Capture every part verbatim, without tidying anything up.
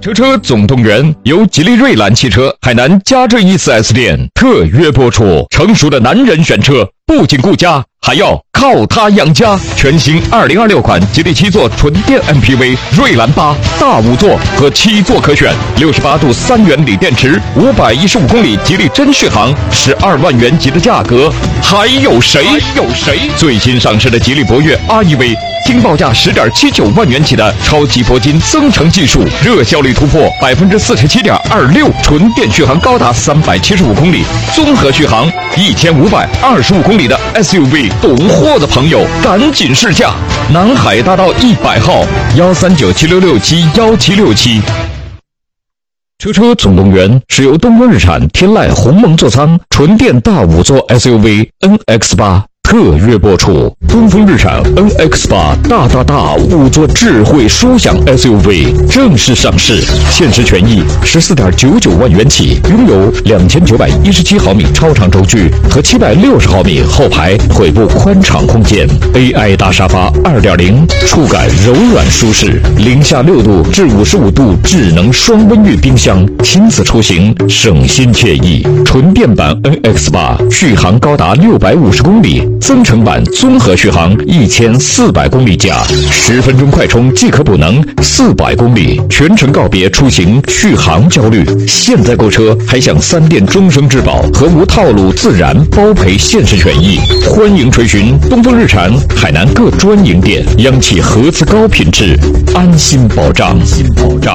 车车总动员由吉利瑞兰汽车海南嘉浙一 四 S 店特约播出。成熟的男人选车，不仅顾家，还要靠它养家。全新二零二六款吉利七座纯电 M P V 瑞兰八大五座和七座可选，六十八度三元锂电池，五百一十五公里吉利真续航，十二万元级的价格，还有谁？还有谁？最新上市的吉利博越 R E V。经报价十点七九万元起的超级铂金增程技术，热效率突破百分之四十七点二六，纯电续航高达三百七十五公里，综合续航一千五百二十五公里的 S U V， 懂货的朋友赶紧试驾！南海大道一百号幺三九七六六七幺七六七。车车总动员是由东风日产天籁鸿蒙座舱纯电大五座 S U V N X 八。特约播出，东风日产 N X 八 大大大五座智慧舒享 S U V 正式上市，限时权益十四点九九万元起，拥有两千九百一十七毫米超长轴距和七百六十毫米后排腿部宽敞空间 ，A I 大沙发 二点零， 触感柔软舒适，零下六度至五十五度智能双温浴冰箱，亲子出行省心惬意。纯电版 N X 八 续航高达六百五十公里。增程版综合续航一千四百公里加，十分钟快充即可补能四百公里，全程告别出行续航焦虑。现在购车还享三电终生质保和无套路自燃包赔限时权益。欢迎垂询东风日产海南各专营店，央企合资高品质，安心保障。安心保障。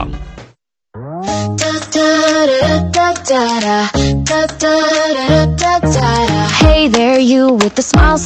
Hey there, you with the smile.